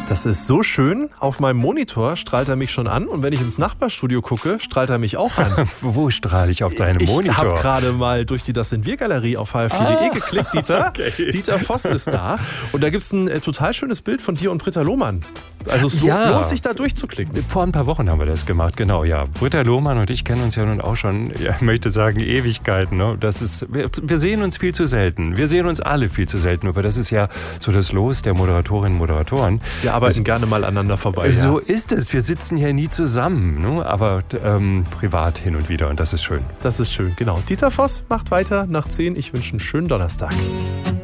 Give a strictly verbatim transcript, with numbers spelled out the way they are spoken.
Das ist so schön. Auf meinem Monitor strahlt er mich schon an. Und wenn ich ins Nachbarstudio gucke, strahlt er mich auch an. Wo strahle ich auf deinem ich Monitor? Ich habe gerade mal durch die Das sind wir Galerie auf h f vier punkt de Ah. geklickt, Dieter. Okay. Dieter Voss ist da. Und da gibt es ein äh, total schönes Bild von dir und Britta Lohmann. Also es Ja. lohnt sich, da durchzuklicken. Vor ein paar Wochen haben wir das gemacht, genau, ja. Britta Lohmann und ich kennen uns ja nun auch schon, ja, ich möchte sagen, Ewigkeiten. Ne? Das ist, wir, wir sehen uns viel zu selten. Wir sehen uns alle viel zu selten. Aber das ist ja so das Los der Moderatorinnen und Moderatoren. Wir arbeiten also, gerne mal aneinander vorbei. So ja. ist es. Wir sitzen hier nie zusammen, ne? Aber ähm, privat hin und wieder. Und das ist schön. Das ist schön, genau. Dieter Voss macht weiter nach zehn. Ich wünsche einen schönen Donnerstag.